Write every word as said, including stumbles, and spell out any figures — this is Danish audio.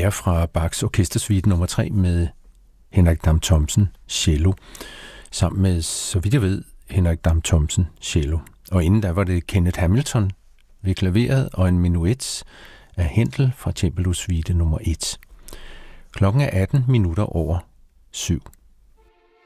air fra Bachs orkestersuite nummer tre med Henrik Dam Thomsen, cello, sammen med, så vidt jeg ved, Henrik Dam Thomsen, cello. Og inden der var det Kenneth Hamilton ved klaveret og en menuet af Händel fra Cembalosuite nummer et. Klokken er atten minutter over syv.